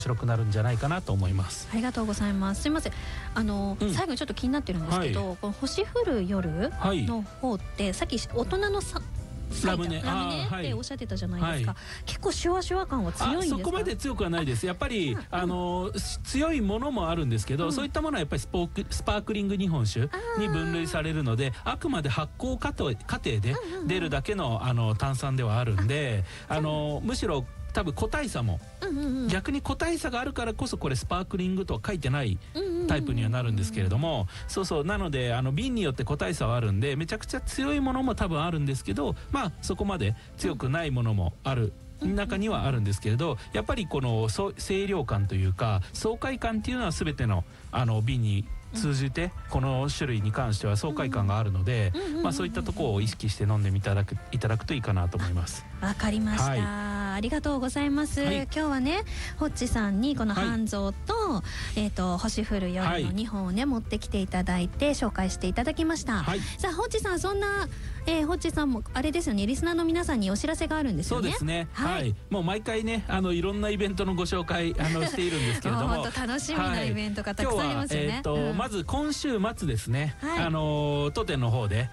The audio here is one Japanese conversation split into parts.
白くなるんじゃないかなと思います。 ありがとうございます。すいません、最後にちょっと気になってるんですけど、この星降る夜の方って、さっき大人のラムネっておっしゃってたじゃないですか。結構シュワシュワ感は強いんですか？ そこまで強くはないです。やっぱり強いものもあるんですけど、そういったものはやっぱりスパークリング日本酒に分類されるので、あくまで発酵過程で出るだけの炭酸ではあるんで、むしろ多分個体差も、逆に個体差があるからこそこれスパークリングとは書いてないタイプにはなるんですけれども、なので瓶によって個体差はあるんで、めちゃくちゃ強いものも多分あるんですけど、まあそこまで強くないものもある中にはあるんですけれど、やっぱりこの清涼感というか爽快感っていうのは全ての瓶に通じて、この種類に関しては爽快感があるので、そういったところを意識して飲んでいただくといいかなと思います。 わかりました、ありがとうございます。今日はね、ホッチさんにこの半蔵と、星降る夜の2本をね、持ってきていただいて紹介していただきました。さあホッチさん、そんな、ホッチさんもあれですよね、リスナーの皆さんにお知らせがあるんですよね。 そうですね、もう毎回ね、いろんなイベントのご紹介しているんですけれども、 本当楽しみなイベントがたくさんありますよね。 まず今週末ですね、当店の方で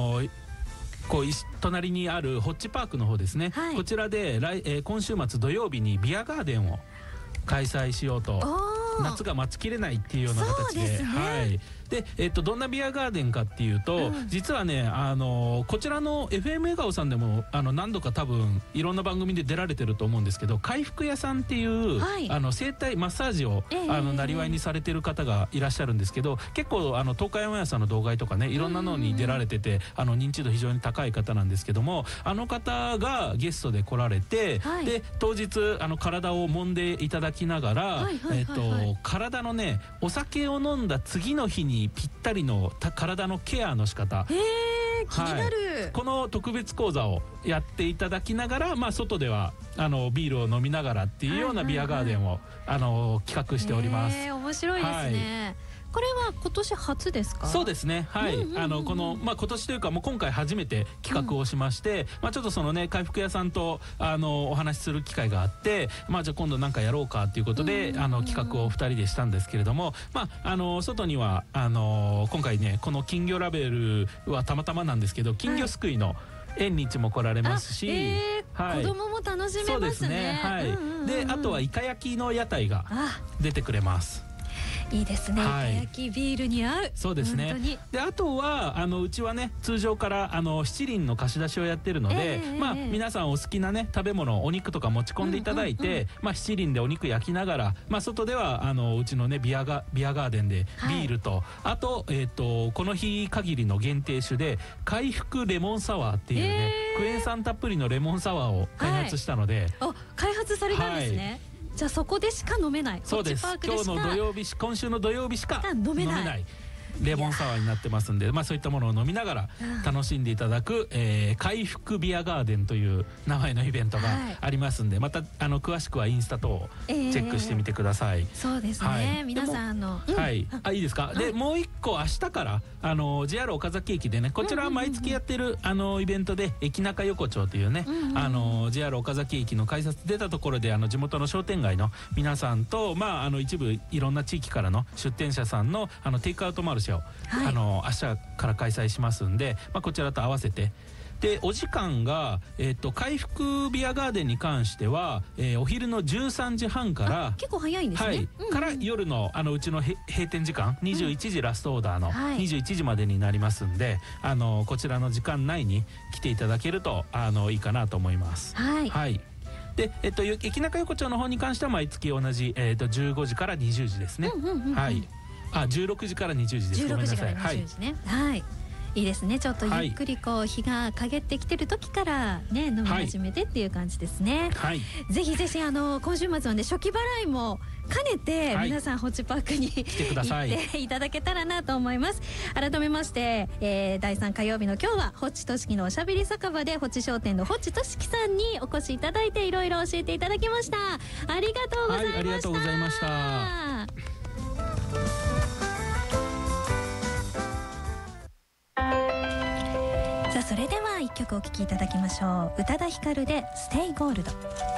隣にあるホッチパークの方ですね、こちらで今週末土曜日にビアガーデンを開催しようと、夏が待ちきれないっていうような形で、で、どんなビアガーデンかっていうと、実はね、こちらの FM 笑顔さんでも何度か多分いろんな番組で出られてると思うんですけど、回復屋さんっていう、整体マッサージをなりわいにされてる方がいらっしゃるんですけど、結構東海オンエアさんの動画とかね、いろんなのに出られてて認知度非常に高い方なんですけども、方がゲストで来られて、で当日体を揉んでいただきながら、体のね、お酒を飲んだ次の日にぴったりの体のケアの仕方、 気になる、 この特別講座をやっていただきながら、外ではビールを飲みながらっていうようなビアガーデンを企画しております。 面白いですね。これは今年初ですか？ そうですね、はい。この今年というかもう今回初めて企画をしまして、ちょっとそのね、回復屋さんとお話しする機会があって、じゃあ今度なんかやろうかっていうことで企画を2人でしたんですけれども、外には今回ね、この金魚ラベルはたまたまなんですけど、金魚すくいの縁日も来られますし、 子供も楽しめますね。そうですね、 であとはイカ焼きの屋台が出てくれます。 いいですね、イカ焼きビールに合う。 そうですね。であとはうちはね、通常から七輪の貸し出しをやってるので、皆さんお好きなね食べ物、お肉とか持ち込んでいただいて、七輪でお肉焼きながら、外ではうちのねビアガーデンでビールと、あとこの日限りの限定種で回復レモンサワーっていうね、クエン酸たっぷりのレモンサワーを開発したので、 開発されたんですね。じゃあそこでしか飲めない。 そうです。今週の土曜日しか飲めないレモンサワーになってますんで、そういったものを飲みながら楽しんでいただく、回復ビアガーデンという名前のイベントがありますんで、また詳しくはインスタ等をチェックしてみてください。 そうですね、皆さんいいですか。でもう一個、明日からJR 岡崎駅でね、こちらは毎月やってるイベントで、駅中横丁というね、JR 岡崎駅の改札出たところで地元の商店街の皆さんと、一部いろんな地域からの出店者さんのテイクアウトマルシェを明日から開催しますんで、こちらと合わせて。でお時間が、回復ビアガーデンに関しては、お昼の13時半から結構早いんですね、 から夜のうちの閉店時間21時ラストオーダーの21時までになりますんで、こちらの時間内に来ていただけるといいかなと思います。で、駅中横丁の方に関しては毎月同じ、15時から20時ですね。16時から20時です。ごめんなさい。 いいですね。ちょっとゆっくり日が陰ってきてる時からね、飲み始めてっていう感じですね。ぜひぜひ今週末はね、初期払いも兼ねて皆さんホッチパークに行っていただけたらなと思います。改めまして、第3火曜日の今日はホッチとしきのおしゃべり酒場でホッチ商店のホッチとしきさんにお越しいただいて、いろいろ教えていただきました。ありがとうございました。 ありがとうございました。 さあそれでは一曲お聴きいただきましょう。宇多田ヒカルでステイゴールド。